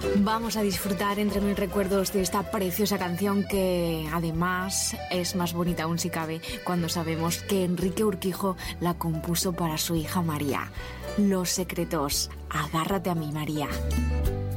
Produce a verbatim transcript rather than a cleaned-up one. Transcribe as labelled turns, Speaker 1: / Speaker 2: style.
Speaker 1: Vamos a disfrutar entre mil recuerdos de esta preciosa canción que además es más bonita aún si cabe cuando sabemos que Enrique Urquijo la compuso para su hija María. Los Secretos. Agárrate a mí, María.